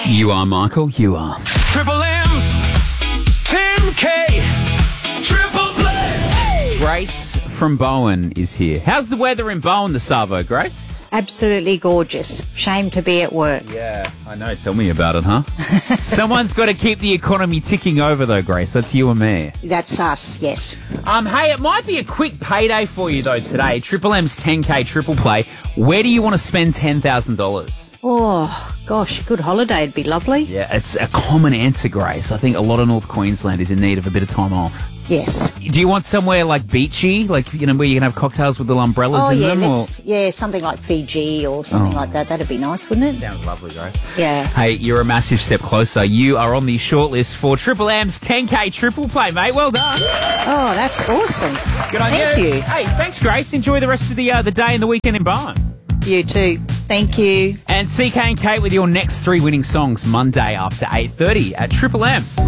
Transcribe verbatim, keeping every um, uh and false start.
You are, Michael. You are. Triple M's, ten K, triple play. Grace from Bowen is here. How's the weather in Bowen, the Savo, Grace? Absolutely gorgeous. Shame to be at work. Yeah, I know. Tell me about it, huh? Someone's got to keep the economy ticking over, though, Grace. That's you and me. That's us, yes. Um, hey, it might be a quick payday for you, though, today. Triple M's ten K triple play. Where do you want to spend ten thousand dollars? Oh, gosh, good holiday would be lovely. Yeah, it's a common answer, Grace. I think a lot of North Queensland is in need of a bit of time off. Yes. Do you want somewhere like beachy, like, you know, where you can have cocktails with little umbrellas Oh, in yeah, them? let's, yeah, something like Fiji or something Oh. like that. That'd be nice, wouldn't it? Sounds lovely, Grace. Yeah. Hey, you're a massive step closer. You are on the shortlist for Triple M's ten K triple play, mate. Well done. Oh, that's awesome. Good on Thank you. Hey, thanks, Grace. Enjoy the rest of the uh, the day and the weekend in Bowen. You too. Thank you. And C K and Kate with your next three winning songs Monday after eight thirty at Triple M.